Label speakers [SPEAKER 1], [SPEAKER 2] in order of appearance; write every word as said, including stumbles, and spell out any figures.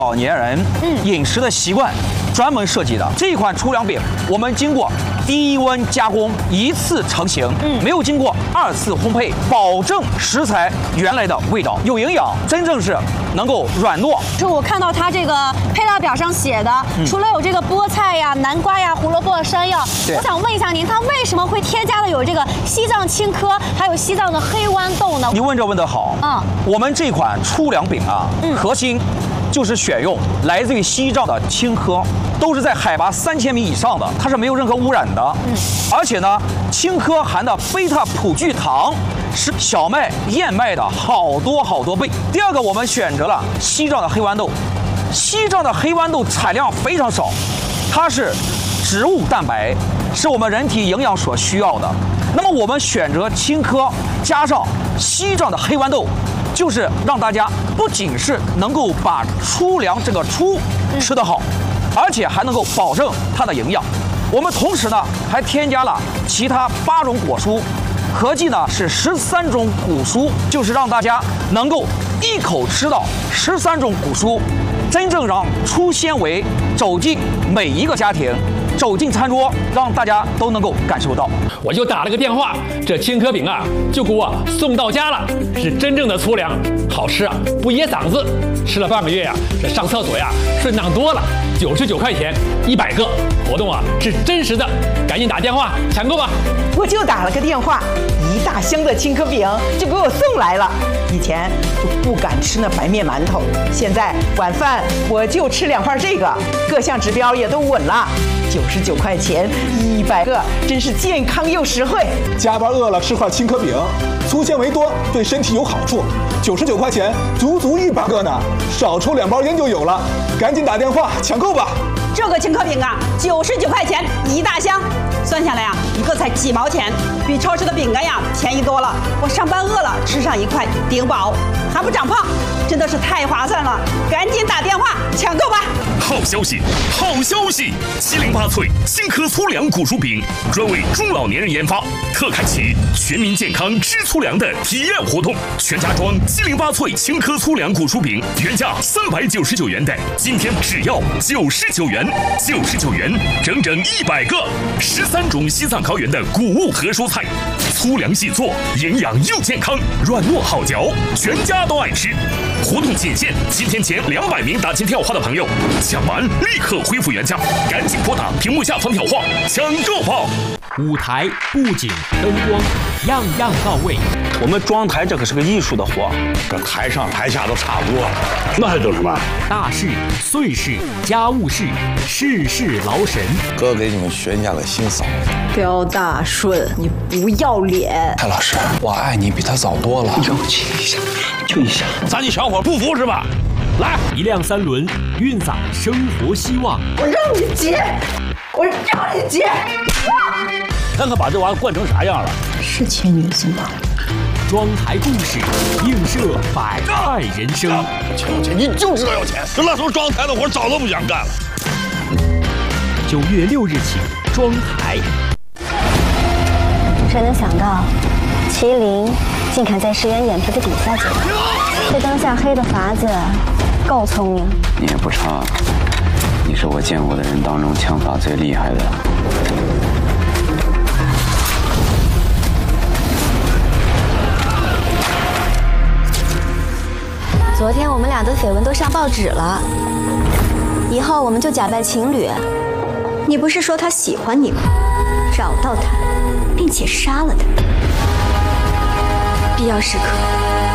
[SPEAKER 1] 老年人饮食的习惯专门设计的。这款粗粮饼，我们经过低温加工，一次成型，嗯，没有经过二次烘焙，保证食材原来的味道，有营养，真正是能够软糯。
[SPEAKER 2] 就我看到它这个配料表上写的，嗯、除了有这个菠菜呀、南瓜呀、胡萝卜、山药，我想问一下您，它为什么会添加的有这个西藏青稞，还有西藏的黑豌豆呢？
[SPEAKER 1] 你问这问得好，嗯，我们这款粗粮饼啊，嗯、核心就是选用来自于西藏的青稞，都是在海拔三千米以上的，它是没有任何污染的。嗯，而且呢，青稞含的贝塔葡聚糖是小麦、燕麦的好多好多倍。第二个，我们选择了西藏的黑豌豆，西藏的黑豌豆产量非常少，它是植物蛋白，是我们人体营养所需要的。那么我们选择青稞加上西藏的黑豌豆，就是让大家不仅是能够把粗粮这个粗吃得好，而且还能够保证它的营养。我们同时呢还添加了其他八种果蔬，合计呢是十三种谷蔬，就是让大家能够一口吃到十三种谷蔬，真正让粗纤维走进每一个家庭，走进餐桌，让大家都能够感受到。
[SPEAKER 3] 我就打了个电话，这青稞饼啊就给我送到家了，是真正的粗粮，好吃啊，不噎嗓子。吃了半个月呀、啊，这上厕所呀顺当多了。九十九块钱一百个，活动啊是真实的，赶紧打电话抢购吧！
[SPEAKER 4] 我就打了个电话，一大箱的青稞饼就给我送来了。以前就不敢吃那白面馒头，现在晚饭我就吃两块这个，各项指标也都稳了。九十九块钱一百个，真是健康又实惠。
[SPEAKER 5] 加班饿了吃块青稞饼，粗纤维多，对身体有好处。九十九块钱，足足一百个呢，少抽两包烟就有了。赶紧打电话抢购吧！
[SPEAKER 6] 这个青稞饼啊，九十九块钱一大箱，算下来呀、啊，一个才几毛钱，比超市的饼干呀便宜多了。我上班饿了，吃上一块顶饱，还不长胖，真的是太划算了！赶紧打电话抢购吧！
[SPEAKER 7] 好消息，好消息！七零八脆青稞粗粮谷薯饼专为中老年人研发，特开启全民健康吃粗粮的体验活动。全家装七零八脆青稞粗粮谷薯饼，原价三百九十九元的，今天只要九十九元，九十九元整整一百个，十三种西藏高原的谷物和蔬菜，粗粮细做，营养又健康，软糯好嚼，全家都爱吃。活动仅限今天前两百名打进电话的朋友，抢完立刻恢复原价，赶紧拨打屏幕下方电话抢购吧！
[SPEAKER 8] 舞台、布景、灯光，样样到位。
[SPEAKER 1] 我们装台这可是个艺术的活，
[SPEAKER 9] 这台上台下都差不多，那还等什么？
[SPEAKER 8] 大事、碎事、家务事，事事劳神。
[SPEAKER 9] 哥给你们悬下了新嫂。
[SPEAKER 4] 刁大顺，你不要脸！
[SPEAKER 10] 蔡老师，我爱你比他早多了。
[SPEAKER 1] 要亲一下，就一下。
[SPEAKER 9] 咱你小伙不服是吧？来，
[SPEAKER 8] 一辆三轮，运载生活希望。
[SPEAKER 4] 我让你接，我让你接。
[SPEAKER 9] 看看把这玩意灌成啥样了？
[SPEAKER 4] 是千女子吗？
[SPEAKER 8] 装台故事，映射百态人生。
[SPEAKER 9] 钱有钱，你就知道要钱。这那时候装台的活早都不想干了。
[SPEAKER 8] 九月六日起，装台。
[SPEAKER 11] 谁能想到，麒麟竟敢在石原眼皮的底下解决？这灯下黑的法子，够聪明。
[SPEAKER 12] 你也不差，你是我见过的人当中枪法最厉害的。
[SPEAKER 11] 昨天我们俩的绯闻都上报纸了，以后我们就假扮情侣。
[SPEAKER 13] 你不是说他喜欢你吗？找到他，并且杀了他，必要时刻